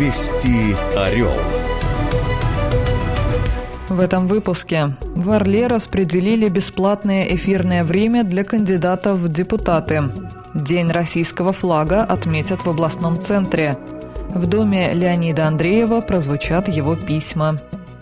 Вести Орел. В этом выпуске в Орле распределили бесплатное эфирное время для кандидатов в депутаты. День российского флага отметят в областном центре. В доме Леонида Андреева прозвучат его письма.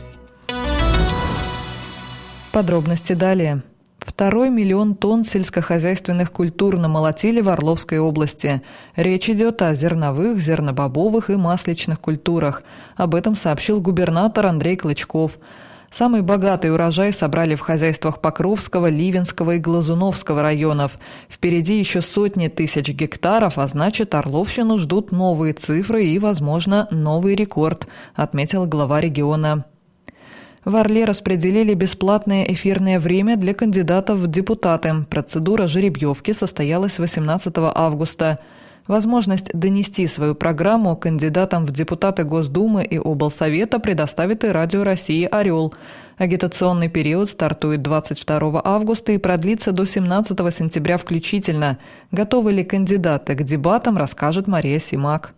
Подробности далее. 2 миллион тонн сельскохозяйственных культур намолотили в Орловской области. Речь идет о зерновых, зернобобовых и масличных культурах. Об этом сообщил губернатор Андрей Клычков. Самый богатый урожай собрали в хозяйствах Покровского, Ливенского и Глазуновского районов. Впереди еще сотни тысяч гектаров, а значит, Орловщину ждут новые цифры и, возможно, новый рекорд, отметил глава региона. В Орле распределили бесплатное эфирное время для кандидатов в депутаты. Процедура жеребьевки состоялась 18 августа. Возможность донести свою программу кандидатам в депутаты Госдумы и облсовета предоставит и Радио России «Орел». Агитационный период стартует 22 августа и продлится до 17 сентября включительно. Готовы ли кандидаты к дебатам, расскажет Мария Симак.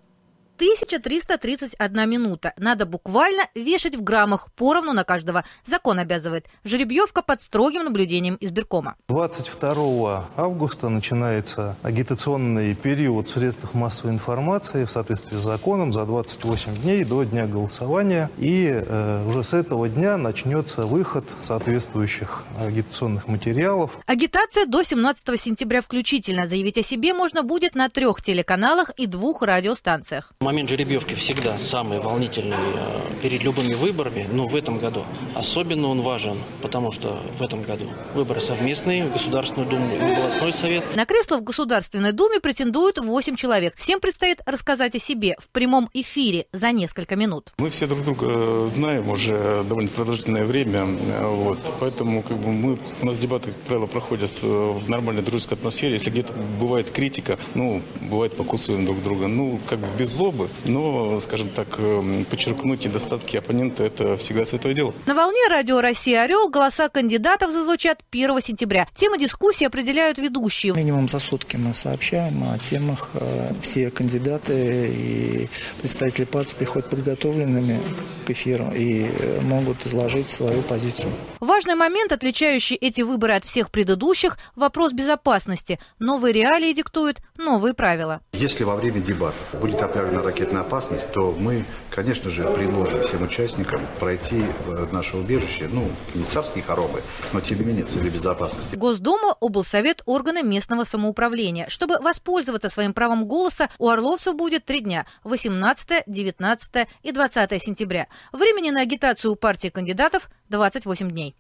1331 минута. Надо буквально вешать в граммах, поровну на каждого. Закон обязывает. Жеребьевка под строгим наблюдением избиркома. 22 августа начинается агитационный период в средствах массовой информации в соответствии с законом за 28 дней до дня голосования. И уже с этого дня начнется выход соответствующих агитационных материалов. Агитация до 17 сентября включительно. Заявить о себе можно будет на 3 телеканалах и 2 радиостанциях. Момент жеребьевки всегда самый волнительный перед любыми выборами, но в этом году особенно он важен, потому что в этом году выборы совместные в Государственную Думу и в областной совет. На кресло в Государственной Думе претендуют 8 человек. Всем предстоит рассказать о себе в прямом эфире за несколько минут. Мы все друг друга знаем уже довольно продолжительное время, поэтому у нас дебаты, как правило, проходят в нормальной дружеской атмосфере. Если где-то бывает критика, бывает покусываем друг друга, без злобы. Но, скажем так, подчеркнуть недостатки оппонента – это всегда святое дело. На волне Радио России «Орел» голоса кандидатов зазвучат 1 сентября. Темы дискуссии определяют ведущие. Минимум за сутки мы сообщаем о темах. Все кандидаты и представители партии приходят подготовленными к эфиру и могут изложить свою позицию. Важный момент, отличающий эти выборы от всех предыдущих – вопрос безопасности. Новые реалии диктуют новые правила. Если во время дебатов будет объявлена ракетная опасность, то мы, конечно же, предложим всем участникам пройти в наше убежище, не царские хоромы, но тем не менее в целях безопасности. Госдума, облсовет, органы местного самоуправления. Чтобы воспользоваться своим правом голоса, у орловцев будет 3 дня – 18, 19 и 20 сентября. Времени на агитацию у партии кандидатов – 28 дней.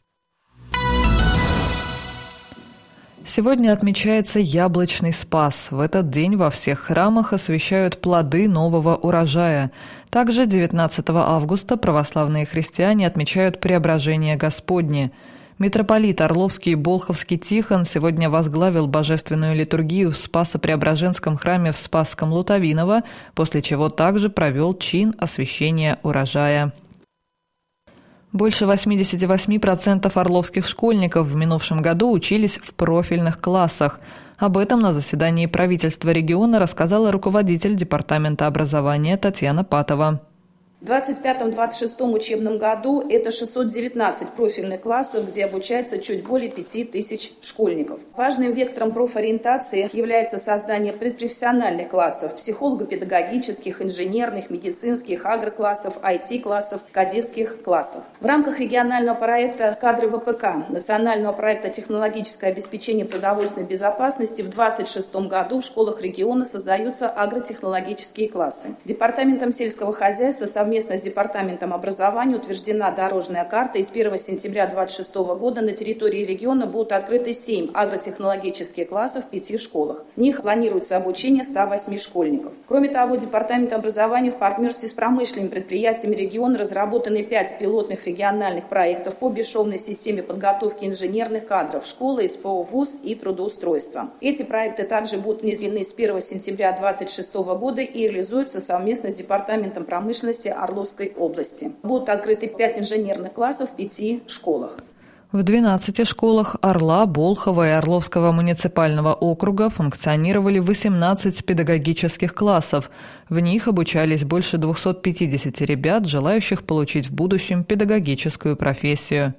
Сегодня отмечается Яблочный Спас. В этот день во всех храмах освящают плоды нового урожая. Также 19 августа православные христиане отмечают Преображение Господне. Митрополит Орловский и Болховский Тихон сегодня возглавил божественную литургию в Спасо-Преображенском храме в Спасском Лутовиново, после чего также провел чин освящения урожая. Больше 88% орловских школьников в минувшем году учились в профильных классах. Об этом на заседании правительства региона рассказала руководитель департамента образования Татьяна Патова. В 25-26 учебном году это 619 профильных классов, где обучается чуть более 5000 школьников. Важным вектором профориентации является создание предпрофессиональных классов, психолого-педагогических, инженерных, медицинских, агроклассов, IT-классов, кадетских классов. В рамках регионального проекта «Кадры ВПК» национального проекта «Технологическое обеспечение продовольственной безопасности» в 2026 году в школах региона создаются агротехнологические классы. Департаментом сельского хозяйства совместно с Департаментом образования утверждена дорожная карта, и с 1 сентября 2026 года на территории региона будут открыты 7 агротехнологических классов в 5 школах. В них планируется обучение 108 школьников. Кроме того, Департамент образования в партнерстве с промышленными предприятиями региона разработаны 5 пилотных региональных проектов по бесшовной системе подготовки инженерных кадров в школы, СПО, ВУЗ и трудоустройства. Эти проекты также будут внедрены с 1 сентября 2026 года и реализуются совместно с Департаментом промышленности Орловской области. Будут открыты 5 инженерных классов в 5 школах. В 12 школах Орла, Болхова и Орловского муниципального округа функционировали 18 педагогических классов. В них обучались больше 250 ребят, желающих получить в будущем педагогическую профессию.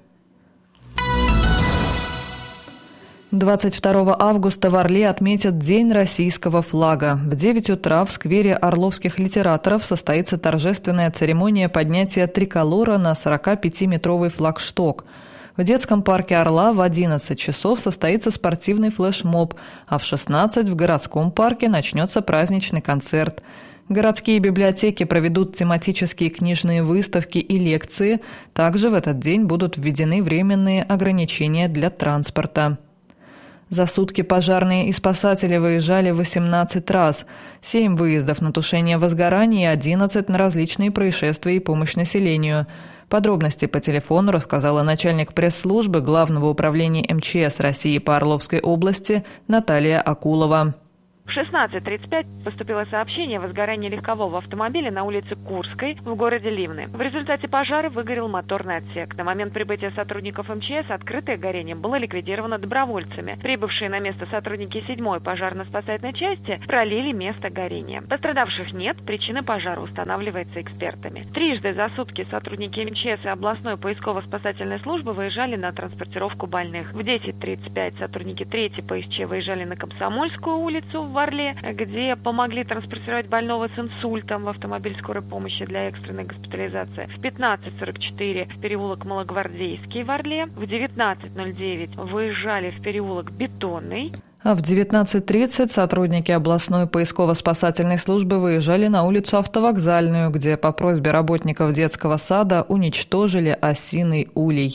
22 августа в Орле отметят День российского флага. В 9 утра в сквере орловских литераторов состоится торжественная церемония поднятия триколора на 45-метровый флагшток. В детском парке Орла в 11 часов состоится спортивный флешмоб, а в 16 в городском парке начнется праздничный концерт. Городские библиотеки проведут тематические книжные выставки и лекции. Также в этот день будут введены временные ограничения для транспорта. За сутки пожарные и спасатели выезжали 18 раз. 7 выездов на тушение возгораний и 11 на различные происшествия и помощь населению. Подробности по телефону рассказала начальник пресс-службы Главного управления МЧС России по Орловской области Наталья Акулова. В 16:35 поступило сообщение о возгорании легкового автомобиля на улице Курской в городе Ливны. В результате пожара выгорел моторный отсек. На момент прибытия сотрудников МЧС открытое горение было ликвидировано добровольцами. Прибывшие на место сотрудники 7-й пожарно-спасательной части пролили место горения. Пострадавших нет, причина пожара устанавливается экспертами. Трижды за сутки сотрудники МЧС и областной поисково-спасательной службы выезжали на транспортировку больных. В 10:35 сотрудники 3-й ПСЧ выезжали на Комсомольскую улицу в Орле, где помогли транспортировать больного с инсультом в автомобиль скорой помощи для экстренной госпитализации. В 15:44 в переулок Малогвардейский в Орле. В 19:09 выезжали в переулок Бетонный. А в 19:30 сотрудники областной поисково-спасательной службы выезжали на улицу Автовокзальную, где по просьбе работников детского сада уничтожили осиный улей.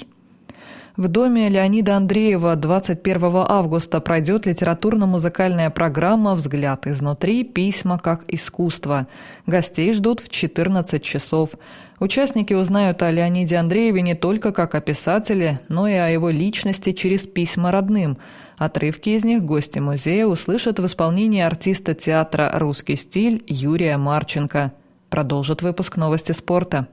В доме Леонида Андреева 21 августа пройдет литературно-музыкальная программа «Взгляд изнутри. Письма как искусство». Гостей ждут в 14 часов. Участники узнают о Леониде Андрееве не только как о писателе, но и о его личности через письма родным. Отрывки из них гости музея услышат в исполнении артиста театра «Русский стиль» Юрия Марченко. Продолжит выпуск новости спорта.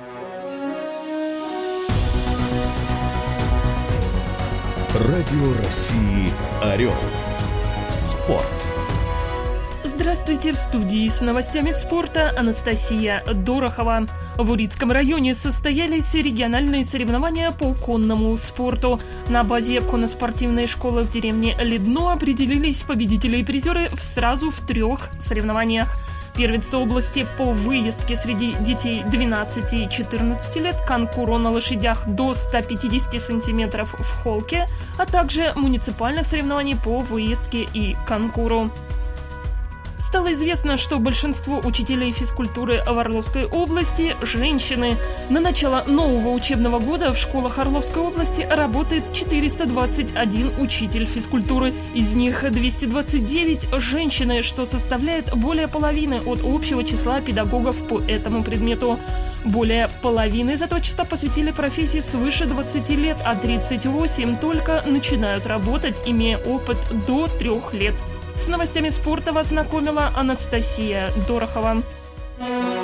Радио России «Орел». Спорт. Здравствуйте, в студии с новостями спорта Анастасия Дорохова. В Урицком районе состоялись региональные соревнования по конному спорту. На базе конноспортивной школы в деревне Ледно определились победители и призеры сразу в 3 соревнованиях. Первенство области по выездке среди детей 12 и 14 лет, конкуру на лошадях до 150 сантиметров в холке, а также муниципальных соревнований по выездке и конкуру. Стало известно, что большинство учителей физкультуры в Орловской области – женщины. На начало нового учебного года в школах Орловской области работает 421 учитель физкультуры. Из них 229 – женщины, что составляет более половины от общего числа педагогов по этому предмету. Более половины из этого числа посвятили профессии свыше 20 лет, а 38 только начинают работать, имея опыт до 3 лет. С новостями спорта вас знакомила Анастасия Дорохова.